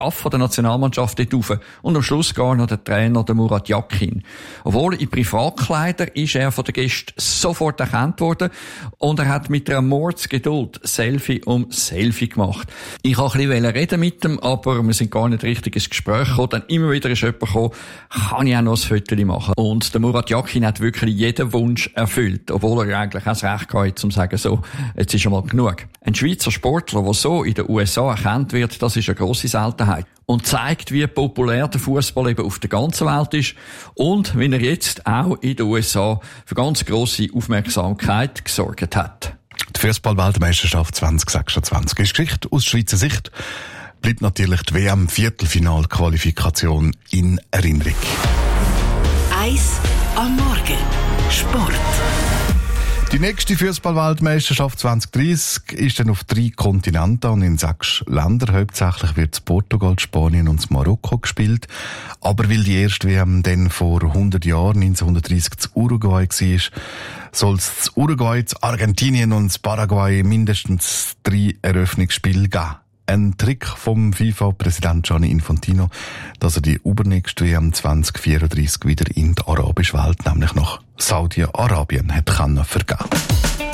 Aff von der Nationalmannschaft dort rauf. Und am Schluss gar noch der Trainer, der Murat Yakin. Obwohl in Privatkleider ist er von den Gästen sofort erkannt worden und er hat mit einer Mordsgeduld Selfie um Selfie gemacht. Ich wollte ein bisschen reden mit ihm, aber wir sind gar nicht richtig ins Gespräch gekommen. Dann immer wieder ist jemand gekommen, kann ich auch noch ein Foto machen. Und der Murat Yakin hat wirklich jeden Wunsch erfüllt, obwohl er eigentlich auch das Recht hatte, um zu sagen, so, jetzt ist einmal genug. Ein Schweizer Sportler, der so in den USA erkannt wird, das ist eine grosse Seltenheit. Und zeigt, wie populär der Fußball eben auf der ganzen Welt ist und wie er jetzt auch in den USA für ganz grosse Aufmerksamkeit gesorgt hat. Die Fußball-Weltmeisterschaft 2026 ist Geschichte aus Schweizer Sicht. Bleibt natürlich die WM-Viertelfinal-Qualifikation in Erinnerung. 1 am Morgen. Sport. Die nächste Fußball-Weltmeisterschaft 2030 ist dann auf 3 Kontinenten und in 6 Ländern. Hauptsächlich wird in Portugal, Spanien und Marokko gespielt. Aber weil die erste WM dann vor 100 Jahren, 1930, zu Uruguay war, soll es zu Uruguay, zu Argentinien und zu Paraguay mindestens 3 Eröffnungsspiele geben. Ein Trick vom FIFA-Präsident Gianni Infantino, dass er die übernächste WM 2034 wieder in die arabische Welt, nämlich nach Saudi-Arabien, hat vergeben.